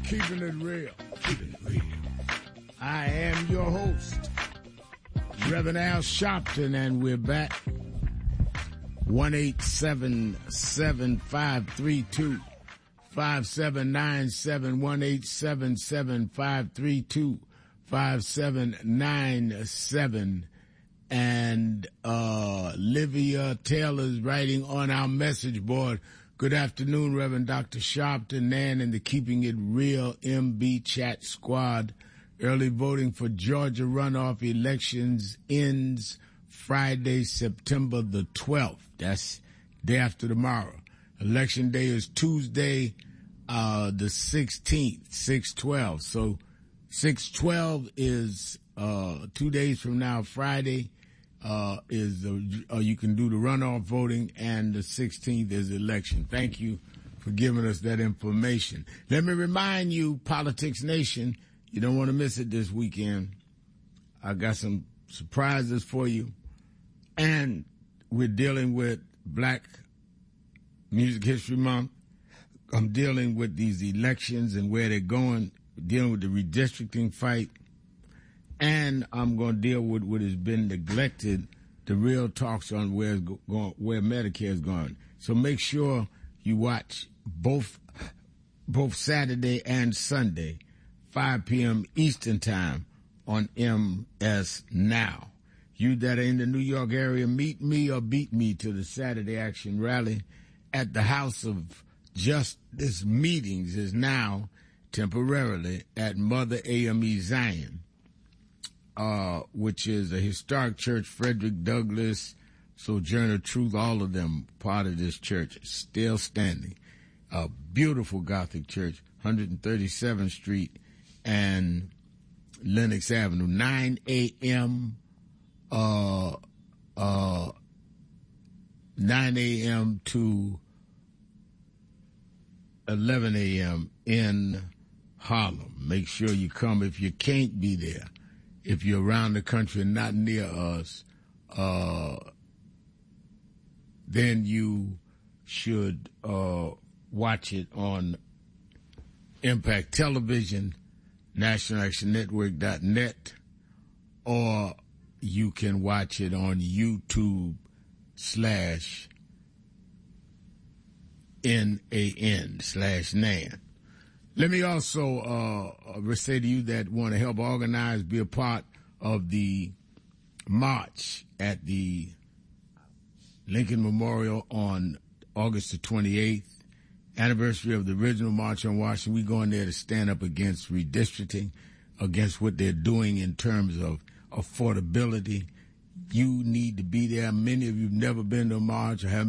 Keeping it real. Keeping it real. I am your host, Reverend Al Sharpton, and we're back. 1-877-532-5797, 1-877-532-5797. And Livia Taylor's writing on our message board. Good afternoon, Reverend Dr. Sharpton, Nan, and the Keeping It Real MB Chat Squad. Early voting for Georgia runoff elections ends Friday, September the 12th. That's day after tomorrow. Election day is Tuesday, the 16th, 6/12. So 6/12 is 2 days from now. Friday you can do the runoff voting, and the 16th is election. Thank you for giving us that information. Let me remind you, Politics Nation, you don't want to miss it this weekend. I got some surprises for you. And we're dealing with Black Music History Month. I'm dealing with these elections and where they're going, dealing with the redistricting fight. And I'm going to deal with what has been neglected, the real talks on where Medicare is going. So make sure you watch both Saturday and Sunday, 5 p.m. Eastern Time on MS Now. You that are in the New York area, meet me or beat me to the Saturday Action Rally at the House of Justice. Meetings is now temporarily at Mother AME Zion, which is a historic church. Frederick Douglass, Sojourner Truth, all of them part of this church, still standing. A beautiful Gothic church, 137th Street and Lenox Avenue, 9 a.m. 9 a.m. to 11 a.m. in Harlem. Make sure you come if you can't be there. If you're around the country and not near us, then you should watch it on Impact Television, NationalActionNetwork.net, or you can watch it on YouTube/NAN/NAN. Let me also say to you that want to help organize, be a part of the march at the Lincoln Memorial on August the 28th, anniversary of the original March on Washington. We're going there to stand up against redistricting, against what they're doing in terms of affordability. You need to be there. Many of you have never been to a march or haven't